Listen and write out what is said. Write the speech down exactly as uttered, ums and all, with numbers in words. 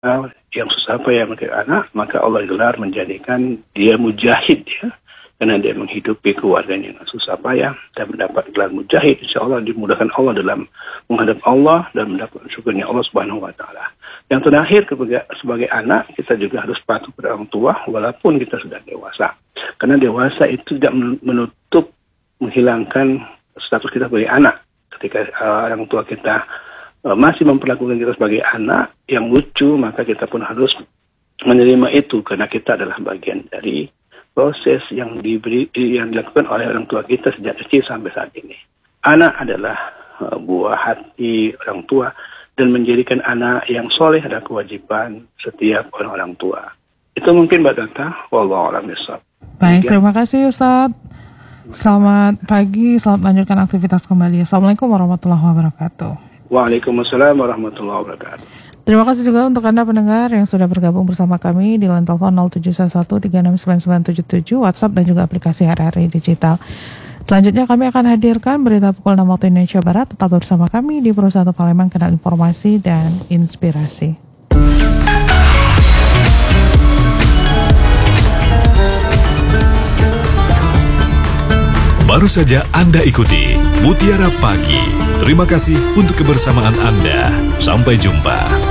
yang susah payah mendidik anak, maka Allah gelar menjadikan dia mujahid ya. Karena dia menghidupi keluarganya dengan susah payah dan mendapat gelar mujahid, insya Allah dimudahkan Allah dalam menghadap Allah dan mendapat syukurnya Allah Subhanahu Wa Taala. Yang terakhir sebagai anak kita juga harus patuh pada orang tua walaupun kita sudah dewasa. Karena dewasa itu tidak menutup menghilangkan status kita sebagai anak. Ketika uh, orang tua kita uh, masih memperlakukan kita sebagai anak yang lucu, maka kita pun harus menerima itu karena kita adalah bagian dari proses yang diberi yang dilakukan oleh orang tua kita sejak kecil sampai saat ini. Anak adalah uh, buah hati orang tua dan menjadikan anak yang soleh adalah kewajiban setiap orang-orang tua. Itu mungkin Mbak Tata. Wallahu a'lam bishawab. Baik, terima kasih Ustadz. Selamat pagi, selamat melanjutkan aktivitas kembali. Assalamualaikum warahmatullahi wabarakatuh. Waalaikumsalam warahmatullahi wabarakatuh. Terima kasih juga untuk Anda pendengar yang sudah bergabung bersama kami di line telepon nol tujuh satu tiga enam sembilan sembilan tujuh tujuh, WhatsApp dan juga aplikasi R R I Digital. Selanjutnya kami akan hadirkan berita pukul enam waktu Indonesia Barat. Tetap bersama kami di Perusahaan Palembang, Kanal Informasi dan Inspirasi. Baru saja Anda ikuti Mutiara Pagi. Terima kasih untuk kebersamaan Anda. Sampai jumpa.